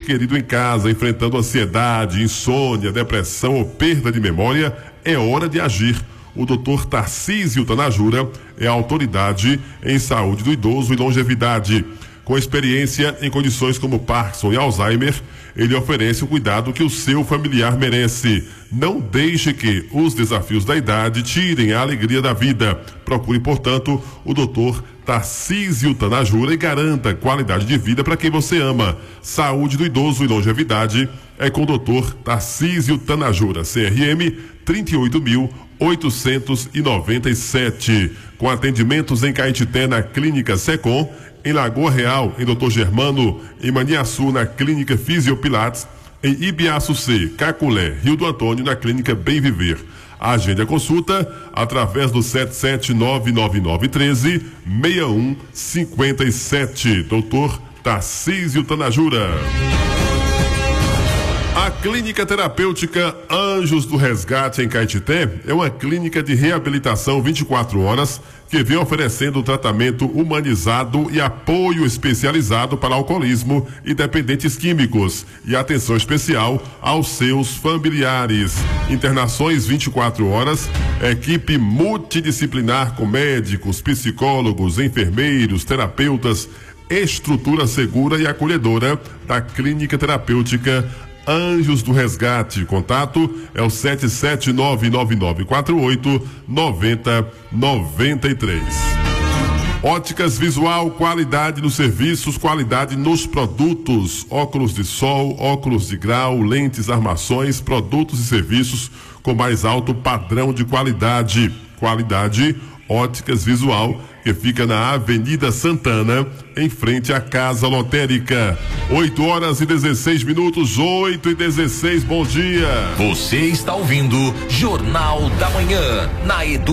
querido em casa, enfrentando ansiedade, insônia, depressão ou perda de memória, é hora de agir. O Dr. Tarcísio Tanajura é a autoridade em saúde do idoso e longevidade. Com experiência em condições como Parkinson e Alzheimer, ele oferece o cuidado que o seu familiar merece. Não deixe que os desafios da idade tirem a alegria da vida. Procure, portanto, o Dr. Tarcísio Tanajura e garanta qualidade de vida para quem você ama. Saúde do idoso e longevidade é com o Dr. Tarcísio Tanajura, CRM 38.897, com atendimentos em Caetité na Clínica Secom, em Lagoa Real, em Dr. Germano, em Maniaçu, na Clínica Fisiopilates, em Ibiaçu C, Caculé, Rio do Antônio, na Clínica Bem Viver. Agende a consulta através do 7799913-6157. Dr. Tarcísio Tanajura. A Clínica Terapêutica Anjos do Resgate em Caetité é uma clínica de reabilitação 24 horas que vem oferecendo tratamento humanizado e apoio especializado para alcoolismo e dependentes químicos e atenção especial aos seus familiares. Internações 24 horas, equipe multidisciplinar com médicos, psicólogos, enfermeiros, terapeutas, estrutura segura e acolhedora da Clínica Terapêutica Anjos do Resgate. Contato é o 77999489093. Óticas Visual, qualidade nos serviços, qualidade nos produtos. Óculos de sol, óculos de grau, lentes, armações, produtos e serviços com mais alto padrão de qualidade. Qualidade Óticas Visual, que fica na Avenida Santana, em frente à Casa Lotérica. 8h16, 8h16, bom dia. Você está ouvindo Jornal da Manhã, na Edu.